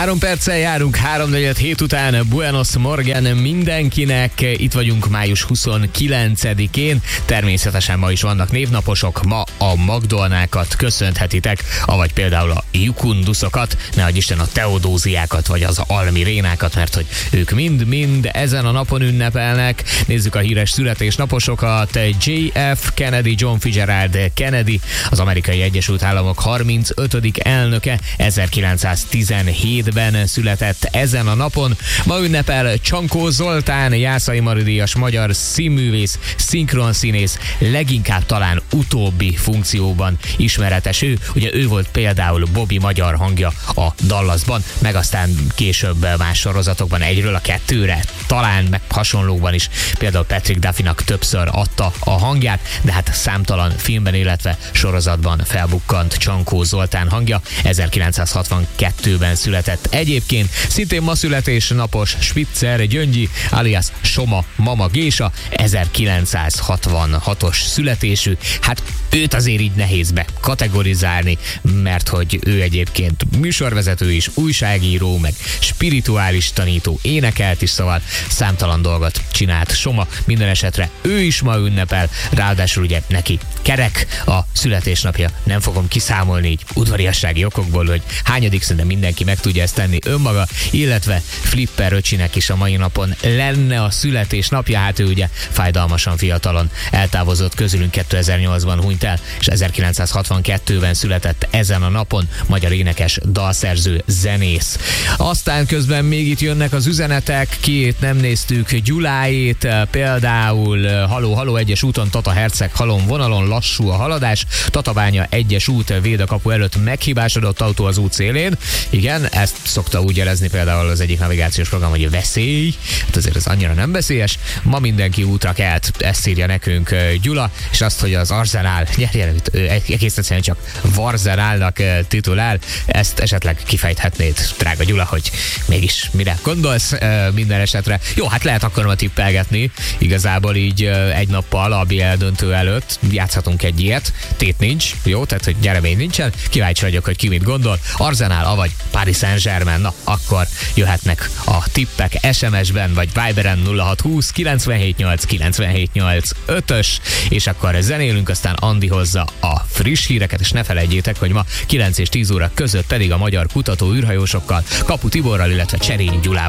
3 perccel járunk, 3:47 után. Buenos Morgen mindenkinek. Itt vagyunk május 29-én. Természetesen ma is vannak névnaposok. Ma a Magdolnákat köszönhetitek, avagy például a Jukunduszokat, nehogy Isten a Teodóziákat, vagy az Almirénákat, mert hogy ők mind ezen a napon ünnepelnek. Nézzük a híres születésnaposokat. J.F. Kennedy, John Fitzgerald Kennedy, az Amerikai Egyesült Államok 35. elnöke, 1917-ben született ezen a napon. Ma ünnepel Csankó Zoltán, Jászai Mari-díjas magyar színművész, szinkronszínész, leginkább talán utóbbi funkcióban ismeretes ő. Ugye ő volt például Bobby magyar hangja a Dallasban, meg aztán később más sorozatokban egyről a kettőre, talán meg hasonlókban is például Patrick Duffynak többször adta a hangját, de hát számtalan filmben, illetve sorozatban felbukkant Csankó Zoltán hangja. 1962-ben született egyébként. Szintén ma születésnapos Spitzer Gyöngyi, alias Soma Mama Gésa, 1966-os születésű. Hát őt azért így nehéz kategorizálni, mert hogy ő egyébként műsorvezető is, újságíró, meg spirituális tanító, énekelt is, szóval számtalan dolgot csinált Soma. Minden esetre ő is ma ünnepel, ráadásul ugye neki kerek a születésnapja. Nem fogom kiszámolni így udvariassági okokból, hogy hányadik, szerintem mindenki meg tudja ezt tenni önmaga, illetve Flipper öcsinek is a mai napon lenne a születésnapja. Hát ő ugye fájdalmasan fiatalon eltávozott közülünk, 2008-ban hunyt el, és 1962-ben született ezen a napon, magyar énekes, dalszerző, zenész. Aztán közben még itt jönnek az üzenetek, kiét nem néztük, Gyuláét, például Haló 1-es úton Tata Herceg halom vonalon lassú a haladás, Tatabánya 1-es út Védakapu előtt meghibásodott autó az út szélén. Igen, ezt szokta úgy jelezni például az egyik navigációs program, hogy veszély, hát azért ez annyira nem veszélyes. Ma mindenki útra kelt, ezt írja nekünk Gyula, és azt, hogy az Arzenál nyerjen, egész egyszerűen csak Varzenálnak titulál, ezt esetleg kifejthetnéd, drága Gyula, hogy mégis mire gondolsz minden esetre. Jó, hát lehet akkor ma tippelgetni, igazából így egy nappal a BL döntő előtt játszhatunk egy ilyet, tét nincs, jó, tehát hogy nyeremény nincsen, kíváncsi vagyok, hogy ki mit gondol, Arzenál, avagy Paris Saint-Germain. Na, akkor jöhetnek a tippek SMS-ben, vagy Viberen 0620 978 978 5-ös, és akkor zenélünk, aztán Andi hozza a friss híreket, és ne felejtjétek, hogy ma 9 és 10 óra között pedig a magyar kutató űrhajósokkal, Kapu Tiborral, illetve Cserényi Gyulával